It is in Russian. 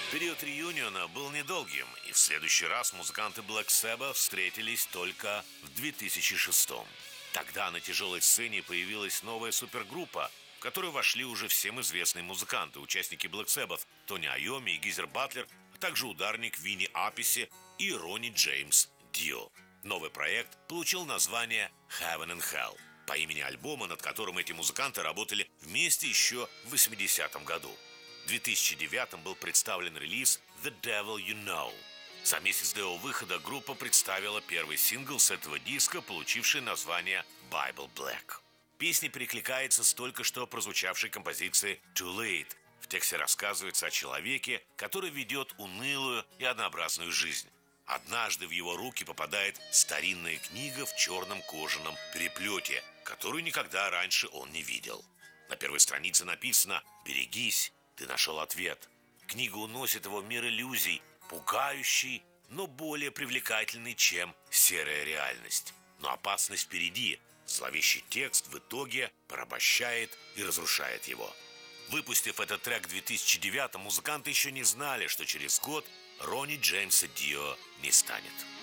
Период реюниона был недолгим, и в следующий раз музыканты Black Sabbath встретились только в 2006-м. Тогда на тяжелой сцене появилась новая супергруппа, в которую вошли уже всем известные музыканты, участники Black Sabbath Тони Айоми и Гизер Батлер, а также ударник Винни Аписи и Ронни Джеймс Дио. Новый проект получил название Heaven and Hell по имени альбома, над которым эти музыканты работали вместе еще в 80-м году. В 2009 был представлен релиз «The Devil You Know». За месяц до его выхода группа представила первый сингл с этого диска, получивший название «Bible Black». Песня перекликается с только что прозвучавшей композицией «Too Late». В тексте рассказывается о человеке, который ведет унылую и однообразную жизнь. Однажды в его руки попадает старинная книга в черном кожаном переплете, которую никогда раньше он не видел. На первой странице написано «Берегись, ты нашел ответ». Книга уносит его в мир иллюзий, пугающий, но более привлекательный, чем серая реальность. Но опасность впереди. Зловещий текст в итоге порабощает и разрушает его. Выпустив этот трек в 2009-м, музыканты еще не знали, что через год Ронни Джеймса Дио не станет.